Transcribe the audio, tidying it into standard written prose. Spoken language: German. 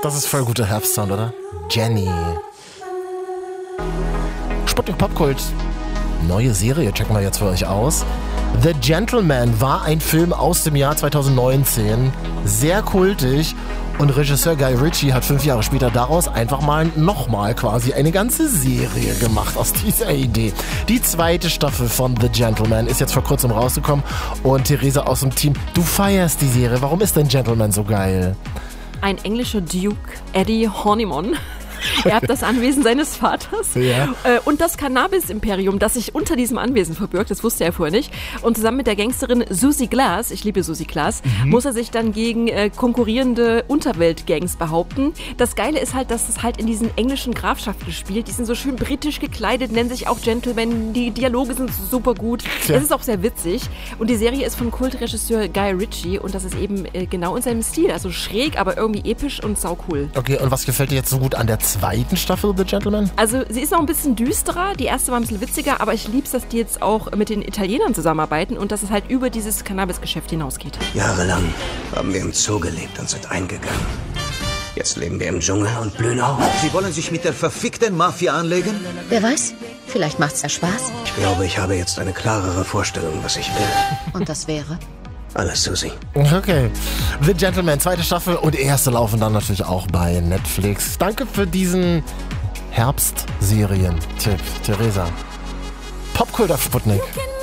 Das ist voll guter Herbstsound, oder? Jenny. Sputnik Popkult. Neue Serie checken wir jetzt für euch aus. The Gentleman war ein Film aus dem Jahr 2019. Sehr kultig. Und Regisseur Guy Ritchie hat 5 Jahre später daraus einfach mal nochmal quasi eine ganze Serie gemacht aus dieser Idee. Die 2. Staffel von The Gentleman ist jetzt vor kurzem rausgekommen. Und Theresa aus dem Team, du feierst die Serie. Warum ist denn Gentleman so geil? Ein englischer Duke, Eddie Horniman. Er hat das Anwesen seines Vaters und das Cannabis-Imperium, das sich unter diesem Anwesen verbirgt, das wusste er vorher nicht. Und zusammen mit der Gangsterin Susie Glass, ich liebe Susie Glass, muss er sich dann gegen konkurrierende Unterweltgangs behaupten. Das Geile ist halt, dass es halt in diesen englischen Grafschaften spielt. Die sind so schön britisch gekleidet, nennen sich auch Gentlemen. Die Dialoge sind super gut. Es ist auch sehr witzig. Und die Serie ist von Kultregisseur Guy Ritchie und das ist eben genau in seinem Stil. Also schräg, aber irgendwie episch und saucool. Okay, und was gefällt dir jetzt so gut an der 2. Staffel The Gentleman? Also sie ist noch ein bisschen düsterer, die erste war ein bisschen witziger, aber ich lieb's, dass die jetzt auch mit den Italienern zusammenarbeiten und dass es halt über dieses Cannabis-Geschäft hinausgeht. Jahrelang haben wir im Zoo gelebt und sind eingegangen. Jetzt leben wir im Dschungel und blühen auf. Sie wollen sich mit der verfickten Mafia anlegen? Wer weiß, vielleicht macht's ja Spaß. Ich glaube, ich habe jetzt eine klarere Vorstellung, was ich will. Und das wäre? Alles, Susi. Okay. The Gentleman, 2. Staffel und 1. laufen dann natürlich auch bei Netflix. Danke für diesen Herbstserien-Tipp, Theresa. Popkult auf Sputnik.